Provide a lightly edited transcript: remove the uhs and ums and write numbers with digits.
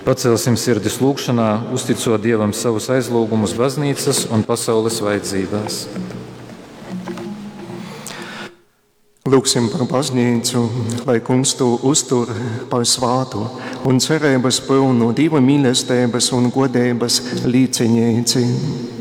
Pacelsim sirdis lūgšanā, uzticot Dievam savus aizlūgumus baznīcas un pasaules vajadzībās. Lūksim par baznīcu, lai Kungs to uztur par svātu un cerības pilnu Dieva mīlestības un godības līdzinieci.